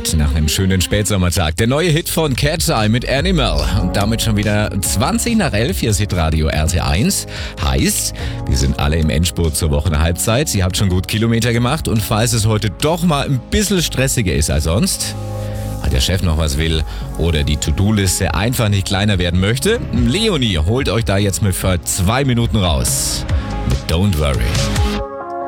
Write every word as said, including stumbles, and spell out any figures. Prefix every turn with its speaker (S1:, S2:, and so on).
S1: Zeit nach einem schönen Spätsommertag. Der neue Hit von Cat's Eye mit Animal. Und damit schon wieder zwanzig nach elf. Hier ist Hitradio R T eins. Heißt, wir sind alle im Endspurt zur Wochenhalbzeit. Ihr habt schon gut Kilometer gemacht. Und falls es heute doch mal ein bisschen stressiger ist als sonst, weil der Chef noch was will oder die To-Do-Liste einfach nicht kleiner werden möchte, Leonie holt euch da jetzt mit für zwei Minuten raus. Mit Don't Worry.